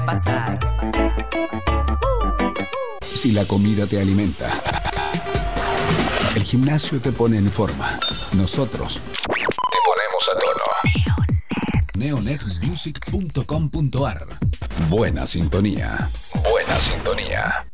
pasar. Si la comida te alimenta, el gimnasio te pone en forma, nosotros te ponemos a tono. Neonetmusic.com.ar. Buena sintonía. Buena sintonía.